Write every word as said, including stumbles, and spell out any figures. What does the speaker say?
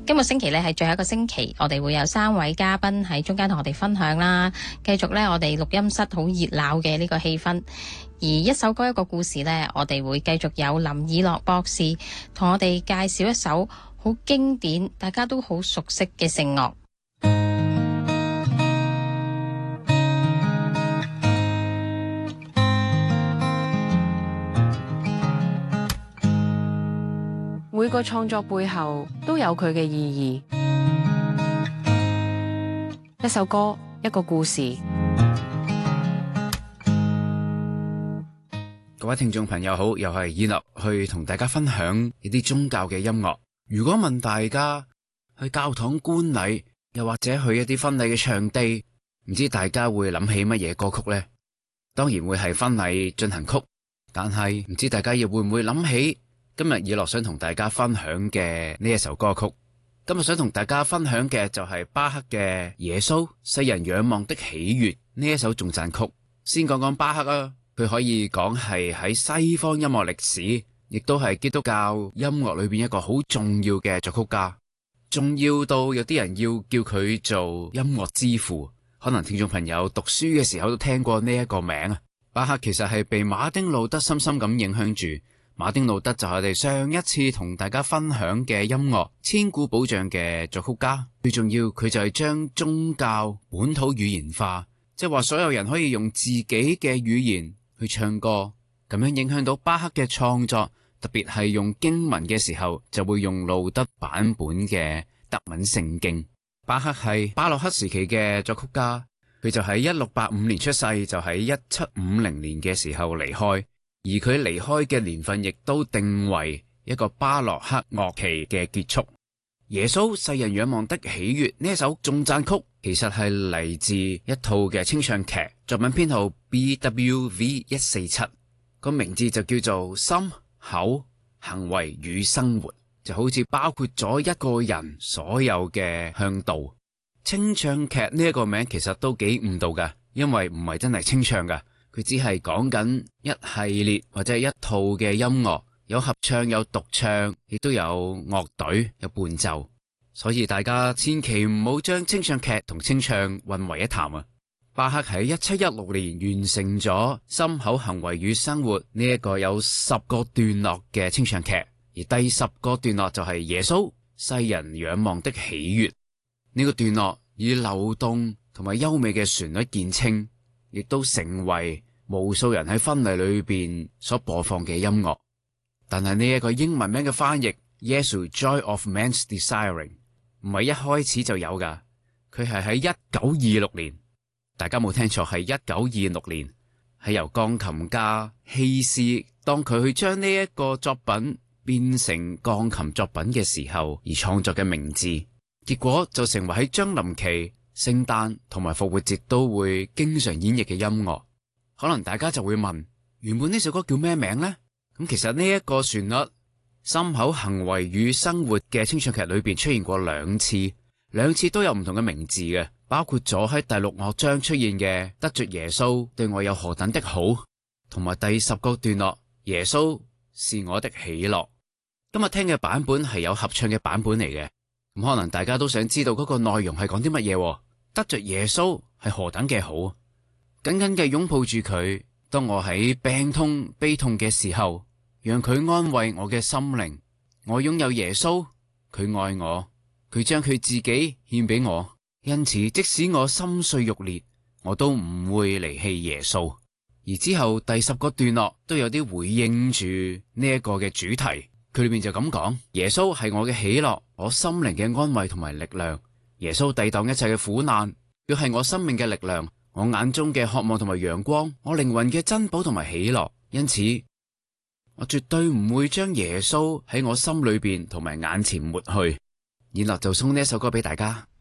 今個星期咧係最後一個星期，我哋會有三位嘉賓喺中間同我哋分享啦。繼續咧，我哋錄音室好熱鬧嘅呢個氣氛。而一首歌一個故事咧，我哋會繼續有林以樂博士同我哋介紹一首好經典、大家都好熟悉嘅聖樂。 每個創作背後都有佢嘅意義，一首歌，一個故事。 各位聽眾朋友好，又係以樂去同大家分享一啲宗教嘅音樂。如果問大家去教堂觀禮，又或者去一啲婚禮嘅場地，唔知大家會諗起乜嘢歌曲呢？當然會係婚禮進行曲，但係唔知大家又會唔會諗起今日以樂想同大家分享嘅呢一首歌曲。今日想同大家分享嘅就係巴克嘅《耶穌，世人仰望的喜悅》呢一首頌讚曲。先講講巴克啊，佢可以講係喺西方音樂歷史，亦都係基督教音樂裏邊一個好重要嘅作曲家，重要到有啲人要叫佢做音樂之父。可能聽眾朋友讀書嘅時候都聽過呢一個名啊。巴克其實係被馬丁路德深深咁影響住。馬丁路德就係我哋上一次同大家分享嘅音樂千古保障嘅作曲家。最重要佢就係將宗教本土語言化，即係話所有人可以用自己嘅語言去唱歌，咁樣影響到巴克嘅創作。特別係用經文嘅時候就會用路德版本嘅德文聖經。巴克係巴洛克時期嘅作曲家，佢就喺一六八五年出世，就喺一七五零年嘅時候離開。而佢離開嘅年份亦都定為一個巴洛克樂期嘅結束。耶穌世人仰望的喜悅呢一首頌讚曲，其實係嚟自一套嘅清唱劇，作品編號 B W V 一四七，個名字就叫做心、口、行為與生活，就好似包括咗一個人所有嘅向導。清唱劇呢一個名其實都幾誤導噶，因為唔係真係清唱噶。佢只係講緊一系列或者係一套嘅音樂，有合唱，有獨唱，亦都有樂隊，有伴奏。所以大家千祈唔好將清唱劇同清唱混為一談啊！巴克喺一七一六年完成咗心、口、行為與生活呢一個有十個段落嘅清唱劇，而第十個段落就係耶穌世人仰望的喜悅。呢個段落以流動同埋優美嘅旋律見稱，亦都成為無數人喺婚禮裏邊所播放嘅音樂。但係呢一個英文名嘅翻譯 Jesu Joy of Man's Desiring 唔係一開始就有噶，佢係喺一九二六年，大家冇聽錯，係一九二六年，係由鋼琴家希斯當佢去將呢一個作品變成鋼琴作品嘅時候而創作嘅名字，結果就成為喺將臨期、聖誕同埋復活節都會經常演繹嘅音樂。可能大家就會問，原本呢首歌叫咩名呢？咁其實呢一個旋律心、口、行為與生活嘅清唱劇裏邊出現過兩次，兩次都有唔同嘅名字嘅，包括咗喺第六樂章出現嘅得着耶穌對我有何等的好，同埋第十個段落耶穌是我的喜樂。今日聽嘅版本係有合唱嘅版本嚟嘅，咁可能大家都想知道嗰個內容係講啲乜嘢？得着耶穌係何等嘅好，緊緊嘅擁抱住佢，當我喺病痛悲痛嘅時候，讓佢安慰我嘅心靈。我擁有耶穌，佢愛我，佢將佢自己獻俾我，因此即使我心碎欲裂，我都唔會離棄耶穌。而之後第十個段落都有啲回應住呢一個嘅主題，佢裏面就咁講：耶穌係我嘅喜樂，我心靈嘅安慰同埋力量。耶穌抵擋一切嘅苦難，佢係我生命嘅力量，我眼中嘅渴望同埋陽光，我靈魂嘅珍寶同埋喜樂。因此我絕對唔會將耶穌喺我心裏邊同埋眼前抹去。以樂就送呢一首歌俾大家。